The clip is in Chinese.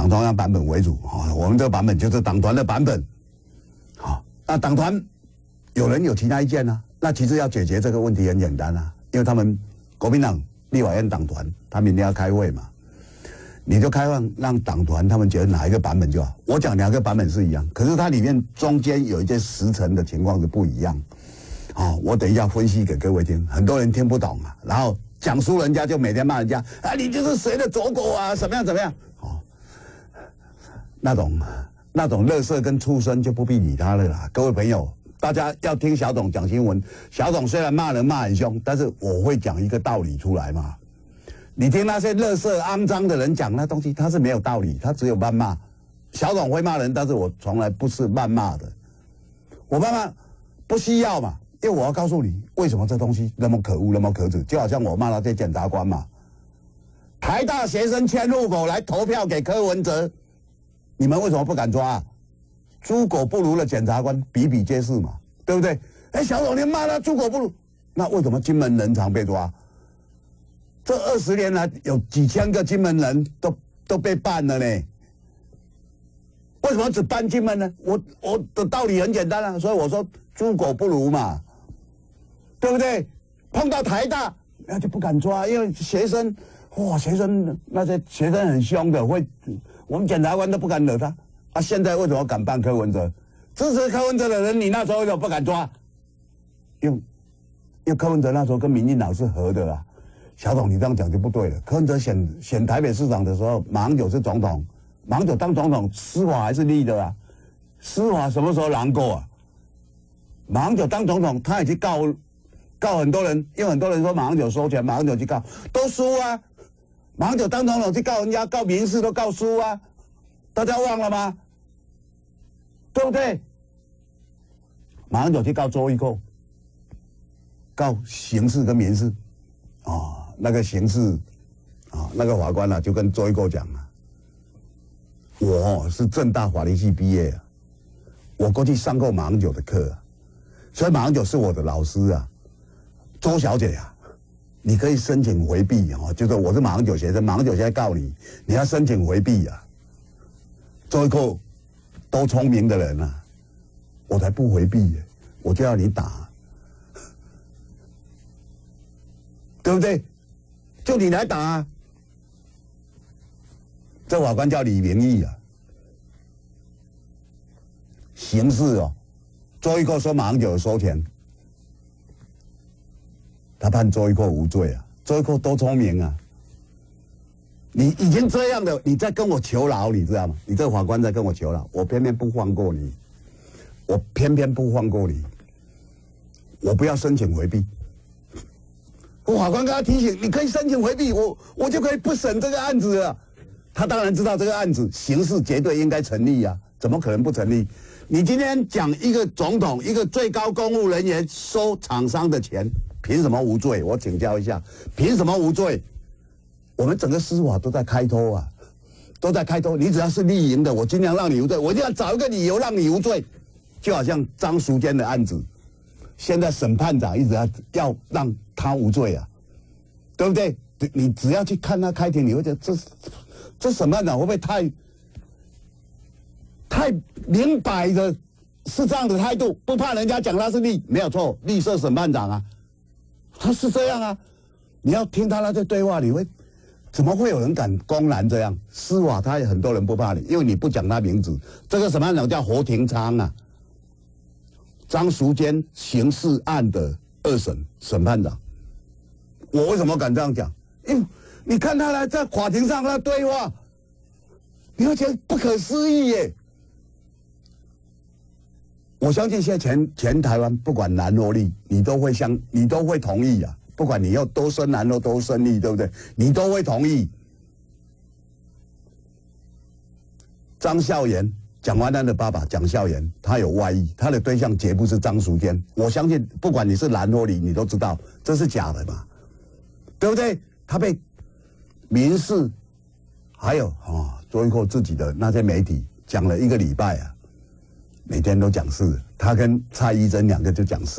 党中央版本为主啊，我们这个版本就是党团的版本。好，那党团有人有其他意见呢？那其实要解决这个问题很简单啊，因为他们国民党立法院党团他明天要开会嘛，你就开放让党团他们觉得哪一个版本就好。我讲两个版本是一样，可是它里面中间有一些时程的情况是不一样。好，我等一下分析给各位听，很多人听不懂啊，然后讲述人家就每天骂人家啊，你就是谁的走狗啊，怎么样怎么样。哦，那种垃圾跟畜生就不必理他了啦，各位朋友。大家要听小董讲新闻，小董虽然骂人骂很凶，但是我会讲一个道理出来嘛。你听那些垃圾肮脏的人讲那东西，他是没有道理，他只有谩骂。小董会骂人，但是我从来不是谩骂的，我谩骂不需要嘛，因为我要告诉你为什么这东西那么可恶那么可耻，就好像我骂那些检察官嘛。台大学生迁户口来投票给柯文哲，你们为什么不敢抓啊？猪狗不如的检察官比比皆是嘛，对不对？哎，小董你骂他猪狗不如，那为什么金门人常被抓？这20年来有几千个金门人都被办了呢？为什么只办金门呢？我的道理很简单啊，所以我说猪狗不如嘛，对不对？碰到台大那就不敢抓，因为学生那些学生很凶的，我们检察官都不敢惹他。啊！现在为什么敢办柯文哲？支持柯文哲的人，你那时候为什么不敢抓？因为柯文哲那时候跟民进党是合的啦。小董，你这样讲就不对了。柯文哲选台北市长的时候，马英九是总统，马英九当总统，司法还是立的啊。司法什么时候拦过啊？马英九当总统，他也去告很多人，因为很多人说马英九收钱，马英九去告都输啊。马英九当总统去告人家，告民事都告输啊。大家忘了吗？对不对？马上就去告周玉蔻，告刑事跟民事，那个刑事，那个法官就跟周玉蔻讲啊，我是政大法律系毕业啊，我过去上过马英九的课啊，所以马英九是我的老师啊，周小姐啊，你可以申请回避啊，就是我是马英九学生，马英九现在告你，你要申请回避啊。周玉蔻都聪明的人啊，我才不回避耶，我就要你打，对不对？就你来打啊！这法官叫李明义啊，刑事哦，周玉蔻说马英九收钱，他判周玉蔻无罪啊，周玉蔻多聪明啊！你已经这样的，你在跟我求饶，你知道吗？你这个法官在跟我求饶，我偏偏不放过你，我偏偏不放过你，我不要申请回避。我法官跟他提醒，你可以申请回避，我就可以不审这个案子了。他当然知道这个案子刑事绝对应该成立啊，怎么可能不成立？你今天讲一个总统，一个最高公务人员收厂商的钱，凭什么无罪？我请教一下，凭什么无罪？我们整个司法都在开脱啊，都在开脱。你只要是立营的，我尽量让你无罪，我一定要找一个理由让你无罪。就好像张淑娟的案子，现在审判长一直要让他无罪啊，对不对？你只要去看他开庭，你会觉得这审判长会不会太明摆的是这样的态度，不怕人家讲他是没有错，绿色审判长啊，他是这样啊。你要听他那些对话，你会。怎么会有人敢公然这样？司法他也很多人不怕你，因为你不讲他名字。这个审判长叫侯廷昌啊，张淑娟刑事案的2审审判长。我为什么敢这样讲？因为你看他在法庭上那对话，你会觉得不可思议耶。我相信现在全台湾不管蓝或绿，你都会同意啊。不管你要多深蓝或多深绿，对不对？你都会同意。张孝言，蒋万安的爸爸蒋孝严，他有外遇，他的对象绝不是张淑娟。我相信，不管你是蓝或绿，你都知道这是假的嘛，对不对？他被民事还有周玉蔻自己的那些媒体讲了1个礼拜啊，每天都讲事，他跟蔡依珍2个就讲事。